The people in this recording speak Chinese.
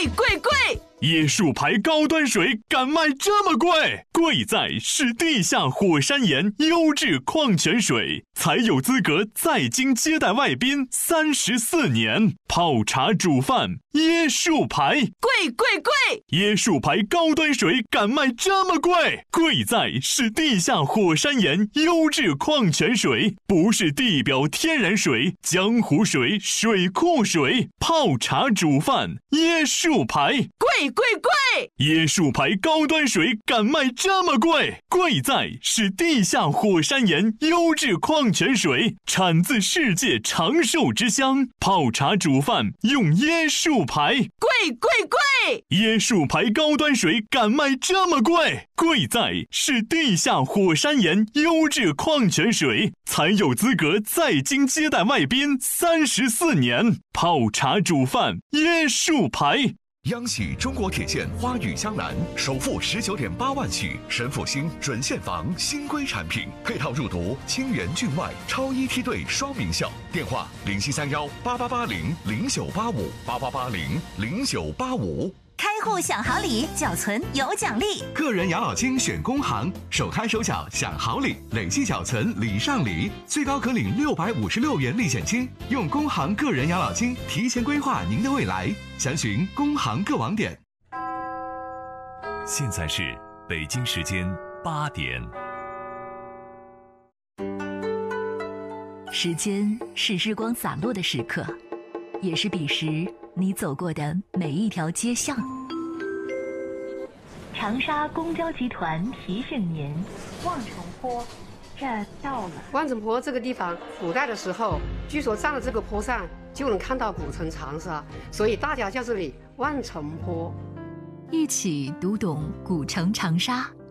贵贵！ 椰树牌高端水敢卖这么贵？贵在是地下火山岩优质矿泉水，才有资格在京接待外宾34年。泡茶煮饭，椰树牌， 贵贵贵！ 椰树牌高端水敢卖这么贵？贵在是地下火山岩优质矿泉水，不是地表天然水、江湖水、水库水。泡茶煮饭，椰树牌， 贵贵贵！ 椰树牌高端水敢卖这么贵？贵在是地下火山岩优质矿泉水，产自世界长寿之乡。泡茶煮饭用椰树牌， 贵贵贵！ 椰树牌高端水敢卖这么贵？贵在是地下火山岩优质矿泉水，才有资格在京接待外宾34年。泡茶煮饭，椰树牌。 央喜中国铁线花语江南首付19.8万起，神府新准现房新规产品，配套入读清源郡外超一梯队双名校。电话07318880098588800985。 开户享好礼，缴存有奖励。 个人养老金选工行，首开首缴享好礼，累计缴存礼上礼，最高可领656元历险金。用工行个人养老金提前规划您的未来，详询工行各网点。 现在是北京时间8点。 时间是日光洒落的时刻，也是彼时你走过的每一条街巷。长沙公交集团提醒您，望城坡这到了。 望城坡这个地方，古代的时候，据说站在这个坡上就能看到古城长沙，所以大家叫这里望城坡。 一起读懂古城长沙，